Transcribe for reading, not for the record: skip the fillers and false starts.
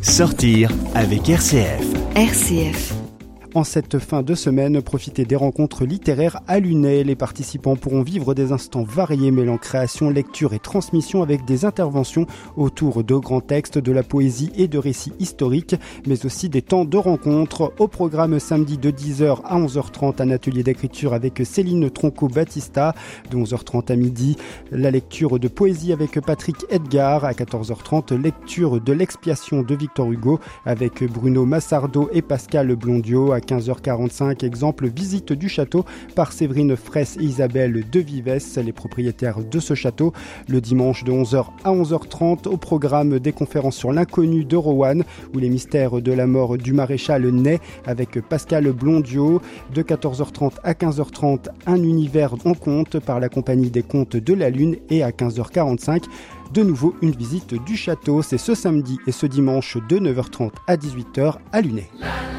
Sortir avec RCF. RCF. En cette fin de semaine, profitez des rencontres littéraires à Lunay. Les participants pourront vivre des instants variés mêlant création, lecture et transmission avec des interventions autour de grands textes, de la poésie et de récits historiques, mais aussi des temps de rencontres. Au programme samedi de 10h à 11h30, un atelier d'écriture avec Céline Tronco-Battista. De 11h30 à midi, la lecture de poésie avec Patrick Edgar. À 14h30, lecture de l'expiation de Victor Hugo avec Bruno Massardo et Pascal Blondiot. À 15h45, exemple visite du château par Séverine Fraisse et Isabelle de Vives, les propriétaires de ce château. Le dimanche de 11h à 11h30, au programme des conférences sur l'inconnu de Roanne ou les mystères de la mort du maréchal Ney avec Pascal Blondiot. De 14h30 à 15h30, un univers en conte par la compagnie des contes de la Lune. Et à 15h45, de nouveau une visite du château. C'est ce samedi et ce dimanche de 9h30 à 18h à Lunay.